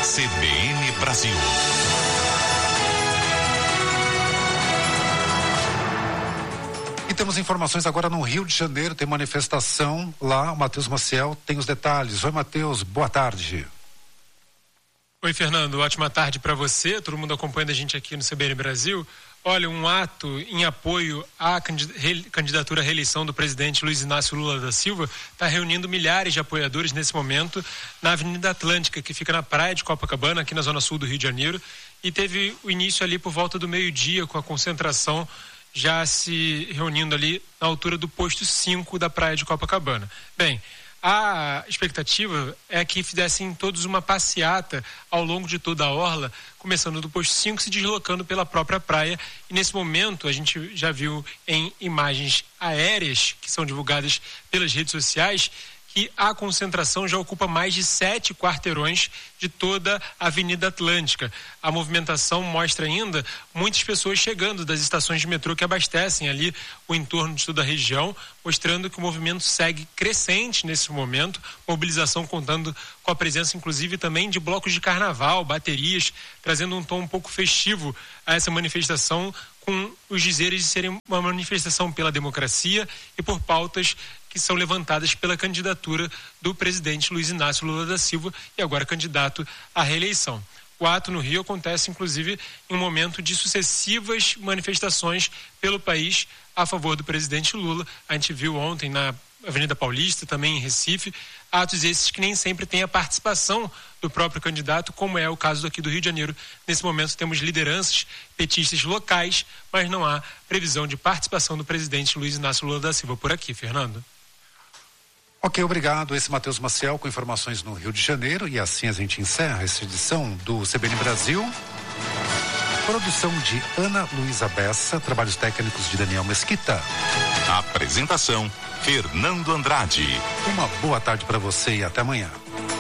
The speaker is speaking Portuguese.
CBN Brasil. E temos informações agora no Rio de Janeiro, tem manifestação lá, o Matheus Maciel tem os detalhes. Oi, Matheus, boa tarde. Oi, Fernando, ótima tarde para você, todo mundo acompanhando a gente aqui no CBN Brasil. Olha, um ato em apoio à candidatura à reeleição do presidente Luiz Inácio Lula da Silva está reunindo milhares de apoiadores nesse momento na Avenida Atlântica, que fica na praia de Copacabana, aqui na zona sul do Rio de Janeiro, e teve o início ali por volta do meio-dia, com a concentração já se reunindo ali na altura do posto 5 da praia de Copacabana. Bem, a expectativa é que fizessem todos uma passeata ao longo de toda a orla, começando do posto 5, se deslocando pela própria praia. E nesse momento a gente já viu em imagens aéreas que são divulgadas pelas redes sociais que a concentração já ocupa mais de 7 quarteirões de toda a Avenida Atlântica. A movimentação mostra ainda muitas pessoas chegando das estações de metrô que abastecem ali o entorno de toda a região, mostrando que o movimento segue crescente nesse momento, mobilização contando com a presença inclusive também de blocos de carnaval, baterias, trazendo um tom um pouco festivo a essa manifestação, com os dizeres de serem uma manifestação pela democracia e por pautas que são levantadas pela candidatura do presidente Luiz Inácio Lula da Silva e agora candidato à reeleição. O ato no Rio acontece, inclusive, em um momento de sucessivas manifestações pelo país a favor do presidente Lula. A gente viu ontem na Avenida Paulista, também em Recife, atos esses que nem sempre têm a participação do próprio candidato, como é o caso aqui do Rio de Janeiro. Nesse momento temos lideranças petistas locais, mas não há previsão de participação do presidente Luiz Inácio Lula da Silva por aqui. Fernando. Ok, obrigado. Esse Matheus Maciel com informações no Rio de Janeiro, e assim a gente encerra essa edição do CBN Brasil. Produção de Ana Luísa Bessa, trabalhos técnicos de Daniel Mesquita. Apresentação Fernando Andrade. Uma boa tarde para você e até amanhã.